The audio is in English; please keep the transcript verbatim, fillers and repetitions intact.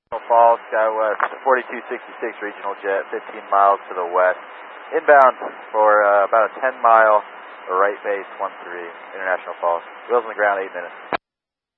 Falls, SkyWest, forty-two sixty-six regional jet, fifteen miles to the west. Inbound for uh, about a ten mile right base, one three, International Falls. Wheels on the ground, eight minutes.